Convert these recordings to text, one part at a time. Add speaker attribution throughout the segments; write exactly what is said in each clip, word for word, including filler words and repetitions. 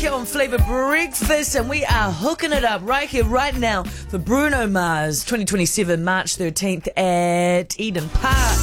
Speaker 1: On Flavour Breakfast, and we are hooking it up right here, right now for Bruno Mars twenty twenty-seven, March thirteenth at Eden Park.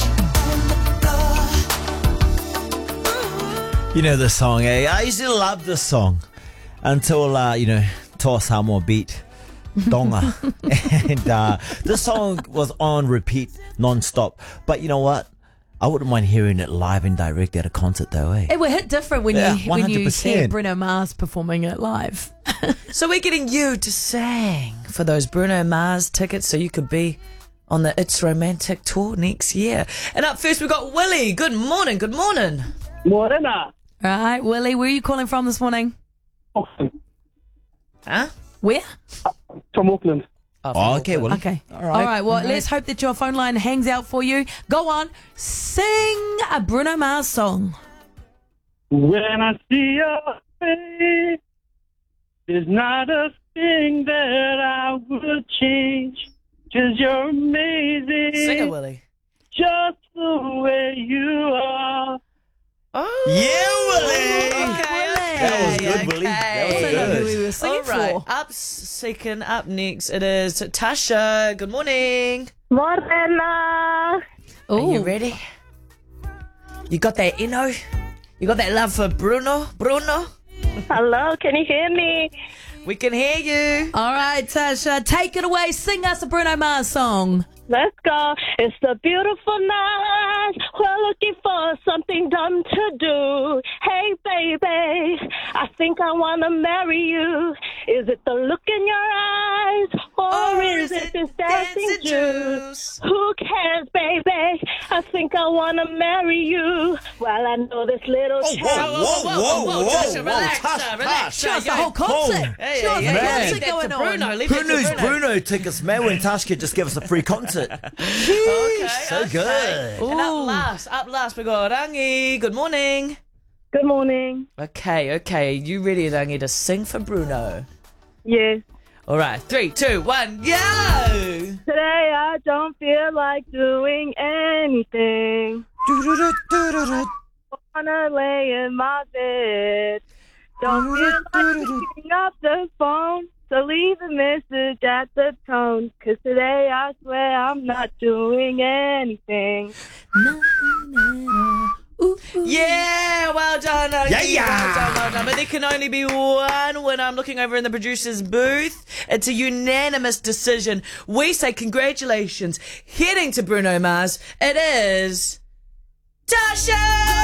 Speaker 2: You know the song, eh? I used to love this song until, uh, you know, Toa Samoa beat Donga. and uh, this song was on repeat non-stop. But you know what? I wouldn't mind hearing it live and direct at a concert though, eh?
Speaker 3: It will hit different when
Speaker 2: Yeah,
Speaker 3: you when you
Speaker 2: one hundred percent.
Speaker 3: hear Bruno Mars performing it live.
Speaker 1: So we're getting you to sing for those Bruno Mars tickets so you could be on the It's Romantic tour next year. And up first we've got Willie. Good morning, good morning.
Speaker 4: Morena.
Speaker 3: Right, Willie, where are you calling from this morning?
Speaker 4: Auckland.
Speaker 1: Huh?
Speaker 3: Where?
Speaker 4: From Auckland.
Speaker 2: Oh, okay, well,
Speaker 3: Okay.
Speaker 2: all
Speaker 3: All
Speaker 2: right.
Speaker 3: right. Well, let's hope that your phone line hangs out for you. Go on, sing a Bruno Mars song.
Speaker 4: When I see your face, there's not a thing that I would change. Cause you're amazing.
Speaker 1: Sing it, Willie.
Speaker 4: Just the way you are.
Speaker 1: Oh.
Speaker 2: Yeah, Willie.
Speaker 1: Okay, okay.
Speaker 2: That was good, Willie. That was
Speaker 1: okay.
Speaker 2: good.
Speaker 3: Who we were singing
Speaker 1: All right,
Speaker 3: for.
Speaker 1: up second, up next, it is Tasha. Good morning.
Speaker 4: Morena.
Speaker 1: Are you
Speaker 3: Ooh.
Speaker 1: ready? You got that inno? You got that love for Bruno? Bruno?
Speaker 4: Hello, can you hear me?
Speaker 1: We can hear you.
Speaker 3: All right, Tasha, take it away. Sing us a Bruno Mars song.
Speaker 4: Let's go. It's a beautiful night. We're looking for something dumb to do. Hey, baby, I think I want to marry you. Is it the look in your eyes? Or,
Speaker 1: Or
Speaker 4: is,
Speaker 1: is
Speaker 4: it
Speaker 1: it
Speaker 4: this dancing
Speaker 1: dancing
Speaker 4: juice?
Speaker 1: juice?
Speaker 4: Who cares, baby? I think I want to marry you. Well, I know this little
Speaker 2: Oh,
Speaker 4: child.
Speaker 2: whoa, whoa, whoa, whoa,
Speaker 1: Tasha,
Speaker 2: whoa,
Speaker 1: relax,
Speaker 2: Tasha,
Speaker 1: uh, relax.
Speaker 2: Tasha.
Speaker 1: uh,
Speaker 3: That's the
Speaker 1: yo.
Speaker 3: whole concert.
Speaker 1: Hey,
Speaker 3: She was
Speaker 1: yeah,
Speaker 3: a
Speaker 1: yeah.
Speaker 2: Man.
Speaker 1: Leave that
Speaker 3: concert
Speaker 1: to
Speaker 3: going
Speaker 1: Bruno.
Speaker 3: on.
Speaker 1: Leave
Speaker 2: Who
Speaker 1: that to
Speaker 2: knows
Speaker 1: Bruno?
Speaker 2: Bruno tickets, man, when Tasha could just give us a free concert?
Speaker 1: Okay,
Speaker 2: so
Speaker 1: okay.
Speaker 2: good.
Speaker 1: And up
Speaker 3: Ooh.
Speaker 1: last, up last, we got Rangi. Good morning.
Speaker 4: Good morning.
Speaker 1: Okay, okay. You ready, Rangi, to sing for Bruno?
Speaker 4: Yes.
Speaker 1: All right, three, two, one, go!
Speaker 4: Today I don't feel like doing anything. Wanna lay in my bed. Don't feel like picking up the phone. So leave a message at the tone. Cause today I swear I'm not doing anything.
Speaker 1: Yeah, well done, Rangi.
Speaker 2: Yeah, yeah.
Speaker 1: Well done, well done. But there can only be one winner. I'm looking over in the producer's booth. It's a unanimous decision. We say congratulations. Heading to Bruno Mars, it is Tasha!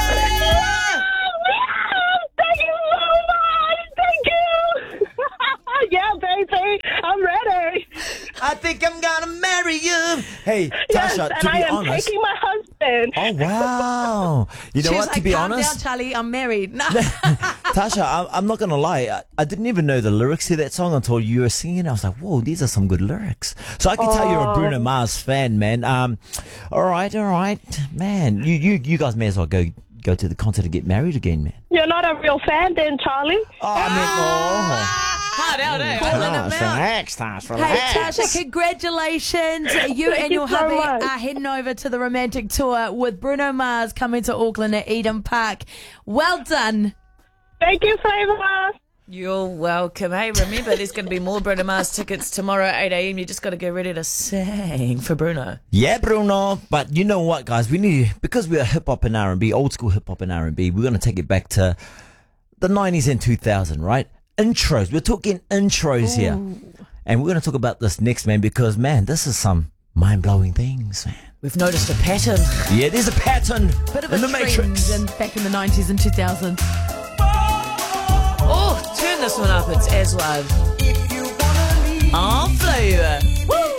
Speaker 4: Thank you so much. Thank you. Yeah, baby. I'm ready.
Speaker 2: I think I'm gonna marry you. Hey,
Speaker 4: Yes,
Speaker 2: Tasha,
Speaker 4: and
Speaker 2: to
Speaker 4: I
Speaker 2: be
Speaker 4: am
Speaker 2: honest.
Speaker 4: taking my husband.
Speaker 2: Oh, wow. You know
Speaker 3: She was
Speaker 2: what, to
Speaker 3: like,
Speaker 2: be
Speaker 3: calm
Speaker 2: honest,
Speaker 3: down, Charlie, I'm married. No.
Speaker 2: Tasha, I, I'm not going to lie. I, I didn't even know the lyrics to that song until you were singing. I was like, whoa, these are some good lyrics. So I can tell you're a Bruno Mars fan, man. Um, all right, all right. Man, you, you, you guys may as well go go to the concert and get married again, man.
Speaker 4: You're not a real fan then, Charlie?
Speaker 2: Oh, I mean, oh.
Speaker 1: Hard out, eh?
Speaker 3: Calling him
Speaker 2: Tash,
Speaker 3: out.
Speaker 2: relax, Tash,
Speaker 3: Hey,
Speaker 2: relax.
Speaker 3: Tasha, congratulations. You and
Speaker 4: you
Speaker 3: your
Speaker 4: so
Speaker 3: hubby
Speaker 4: much.
Speaker 3: are heading over to the romantic tour with Bruno Mars coming to Auckland at Eden Park. Well done.
Speaker 4: Thank you, Flavor.
Speaker 1: You're welcome. Hey, remember, there's going to be more Bruno Mars tickets tomorrow at eight a.m. You just got to get ready to sing for Bruno.
Speaker 2: Yeah, Bruno. But you know what, guys? We need, because we are hip hop and R and B, old school hip hop and R and B, we're going to take it back to the nineties and two thousand, right? Intros. We're talking intros here. And we're going to talk about this next, man, because, man, this is some mind-blowing things, man.
Speaker 1: We've noticed a pattern.
Speaker 2: Yeah, there's a pattern
Speaker 3: Bit of
Speaker 2: in
Speaker 3: a
Speaker 2: the
Speaker 3: trend
Speaker 2: Matrix.
Speaker 3: in, back in the nineties and two thousands.
Speaker 1: Oh, turn this one up. It's As Love. On Flavour. Woo!